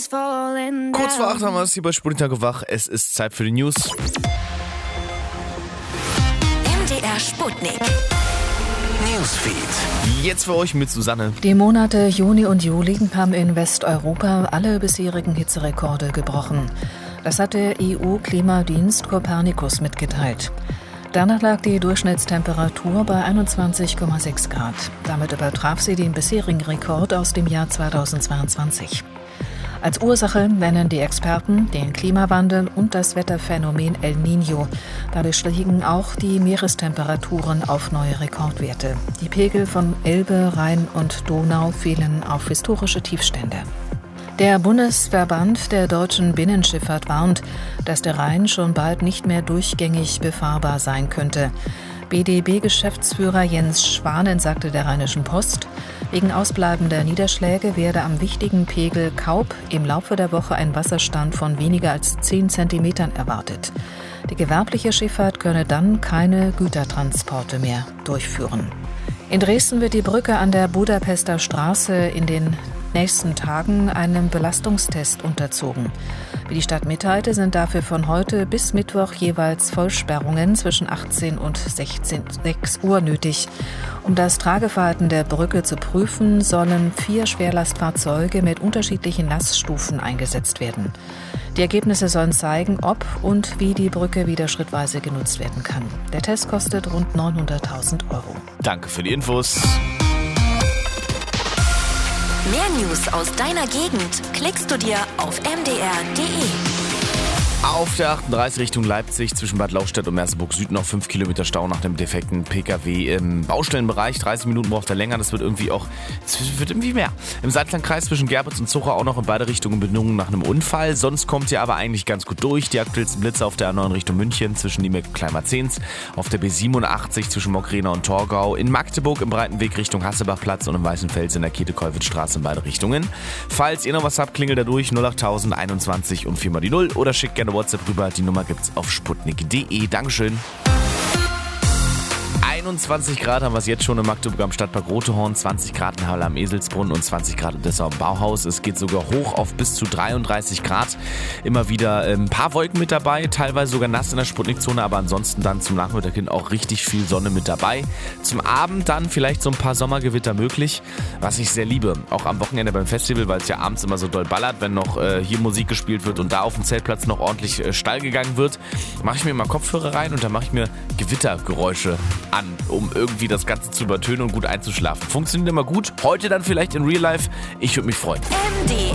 Kurz vor 8 haben wir es hier bei Sputnik wach. Es ist Zeit für die News. MDR Sputnik. Newsfeed. Jetzt für euch mit Susanne. Die Monate Juni und Juli haben in Westeuropa alle bisherigen Hitzerekorde gebrochen. Das hat der EU-Klimadienst Copernicus mitgeteilt. Danach lag die Durchschnittstemperatur bei 21,6 Grad. Damit übertraf sie den bisherigen Rekord aus dem Jahr 2022. Als Ursache nennen die Experten den Klimawandel und das Wetterphänomen El Niño. Dadurch stiegen auch die Meerestemperaturen auf neue Rekordwerte. Die Pegel von Elbe, Rhein und Donau fielen auf historische Tiefstände. Der Bundesverband der deutschen Binnenschifffahrt warnt, dass der Rhein schon bald nicht mehr durchgängig befahrbar sein könnte. BDB-Geschäftsführer Jens Schwanen sagte der Rheinischen Post, wegen ausbleibender Niederschläge werde am wichtigen Pegel Kaub im Laufe der Woche ein Wasserstand von weniger als 10 Zentimetern erwartet. Die gewerbliche Schifffahrt könne dann keine Gütertransporte mehr durchführen. In Dresden wird die Brücke an der Budapester Straße in den nächsten Tagen einem Belastungstest unterzogen. Wie die Stadt mitteilte, sind dafür von heute bis Mittwoch jeweils Vollsperrungen zwischen 18 und 6 Uhr nötig. Um das Trageverhalten der Brücke zu prüfen, sollen 4 Schwerlastfahrzeuge mit unterschiedlichen Laststufen eingesetzt werden. Die Ergebnisse sollen zeigen, ob und wie die Brücke wieder schrittweise genutzt werden kann. Der Test kostet rund 900.000 €. Danke für die Infos. Mehr News aus deiner Gegend klickst du dir auf mdr.de. Auf der 38 Richtung Leipzig zwischen Bad Lauchstädt und Merseburg Süd noch 5 Kilometer Stau nach dem defekten PKW im Baustellenbereich. 30 Minuten braucht er länger, das wird irgendwie mehr. Im Salzlandkreis zwischen Gerbitz und Zucher auch noch in beide Richtungen Bedingungen nach einem Unfall. Sonst kommt ihr aber eigentlich ganz gut durch. Die aktuellsten Blitze auf der A9 Richtung München zwischen Niemek und Kleinmarzens. Auf der B87 zwischen Mockrena und Torgau. In Magdeburg im Breitenweg Richtung Hassebachplatz und im Weißenfels in der Käthe-Kollwitz-Straße in beide Richtungen. Falls ihr noch was habt, klingelt da durch 08000 21 und 4 mal die 0 oder schickt gerne WhatsApp rüber. Die Nummer gibt's auf sputnik.de. Dankeschön. 21 Grad haben wir es jetzt schon in Magdeburg am Stadtpark Rotehorn, 20 Grad in Halle am Eselsbrunn und 20 Grad in Dessau am Bauhaus. Es geht sogar hoch auf bis zu 33 Grad. Immer wieder ein paar Wolken mit dabei, teilweise sogar nass in der Sputnikzone, aber ansonsten dann zum Nachmittag hin auch richtig viel Sonne mit dabei. Zum Abend dann vielleicht so ein paar Sommergewitter möglich, was ich sehr liebe. Auch am Wochenende beim Festival, weil es ja abends immer so doll ballert, wenn noch hier Musik gespielt wird und da auf dem Zeltplatz noch ordentlich steil gegangen wird, mache ich mir mal Kopfhörer rein und dann mache ich mir Gewittergeräusche an, um irgendwie das Ganze zu übertönen und gut einzuschlafen. Funktioniert immer gut. Heute dann vielleicht in Real Life. Ich würde mich freuen.